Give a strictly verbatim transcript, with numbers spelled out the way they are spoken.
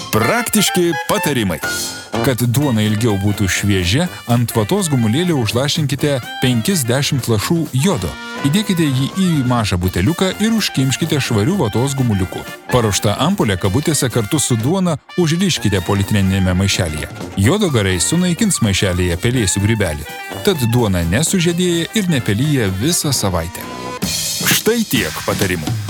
Praktiški patarimai. Kad duona ilgiau būtų šviežia, ant vatos gumulėlio užlašinkite penkiasdešimt lašų jodo. Įdėkite jį į mažą buteliuką ir užkimškite švarių vatos gumuliuku. Paruoštą ampulę kabutėse kartu su duona užriškite polietilenginiame maišelyje. Jodo garai sunaikins maišelyje pelėsių grybelį. Tad duona nesužiedėja ir nepelyja visą savaitę. Štai tiek patarimų.